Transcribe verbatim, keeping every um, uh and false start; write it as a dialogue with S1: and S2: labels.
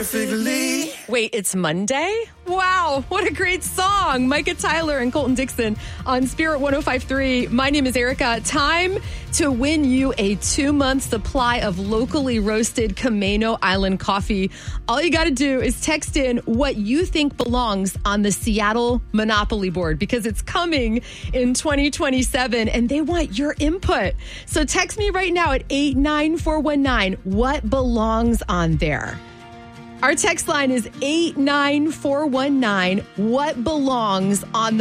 S1: perfectly.
S2: Wait, it's Monday? Wow, what a great song. Micah Tyler and Colton Dixon on Spirit one oh five point three. My name is Erica. Time to win you a two-month supply of locally roasted Camano Island coffee. All you got to do is text in what you think belongs on the Seattle Monopoly board because it's coming in twenty twenty-seven and they want your input. So text me right now at eight nine four one nine. What belongs on there? Our text line is eight nine four one nine. What belongs on the